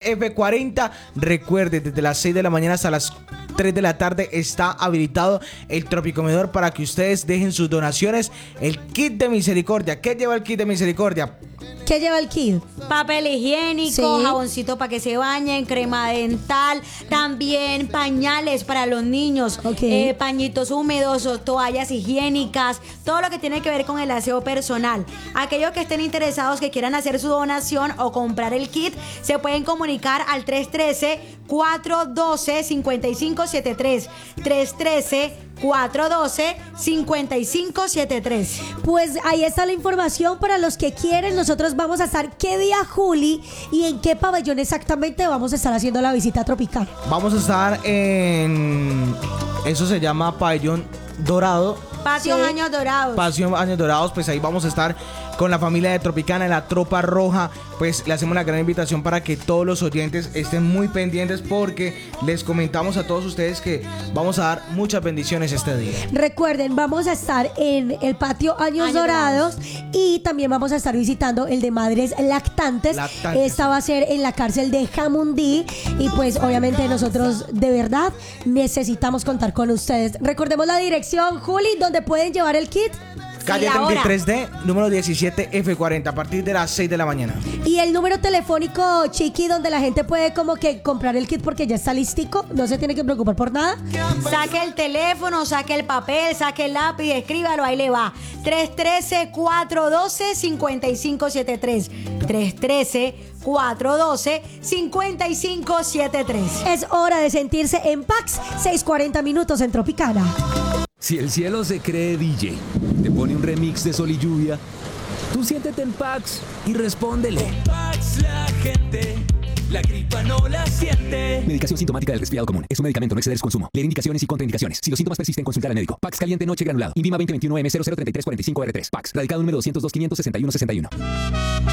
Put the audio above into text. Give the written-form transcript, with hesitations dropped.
F40. Recuerde, desde las 6 de la mañana hasta las 3 de la tarde está habilitado el Tropicomedor para que ustedes dejen sus donaciones. El kit de misericordia. ¿Qué lleva el kit de misericordia? ¿Qué lleva el kit? Papel higiénico, Sí. jaboncito para que se bañen, crema dental, también pañales para los niños, Ok. pañitos húmedos o toallas higiénicas, todo lo que tiene que ver con el aseo personal. Aquellos que estén interesados, que quieran hacer su donación o comprar el kit, se pueden comunicar al 313-412-5573. 313-412-5573. Pues ahí está la información para los que quieren. Nosotros vamos a estar qué día, Juli, y en qué pabellón exactamente vamos a estar haciendo la visita tropical. Vamos a estar en... Eso se llama Pabellón Dorado. Patio Sí. Años Dorados. Pasión Años Dorados, pues ahí vamos a estar con la familia de Tropicana, la Tropa Roja. Pues le hacemos una gran invitación para que todos los oyentes estén muy pendientes, porque les comentamos a todos ustedes que vamos a dar muchas bendiciones este día. Recuerden, vamos a estar en el patio Años Años Dorados y también vamos a estar visitando el de Madres Lactantes. Lactantes. Esta va a ser en la cárcel de Jamundí y pues obviamente nosotros de verdad necesitamos contar con ustedes. Recordemos la dirección, Juli, donde pueden llevar el kit. Calle la hora. 33D, número 17 F40, a partir de las 6 de la mañana. Y el número telefónico, Chiqui, donde la gente puede como que comprar el kit porque ya está listico, no se tiene que preocupar por nada. Saque el teléfono, saque el papel, saque el lápiz, escríbalo, ahí le va. 313-412-5573. 313-412-5573. Es hora de sentirse en Pax, 6:40 minutos en Tropicana. Si el cielo se cree DJ, te pone un remix de Sol y Lluvia, tú siéntete en Pax y respóndele. Pax, la gente, la gripa no la siente. Medicación sintomática del resfriado común. Es un medicamento, no exceder su consumo. Leer indicaciones y contraindicaciones. Si los síntomas persisten, consultar al médico. Pax caliente noche granulado. INVIMA 2021 M003345R3. Pax. Radicado número 202 561 61.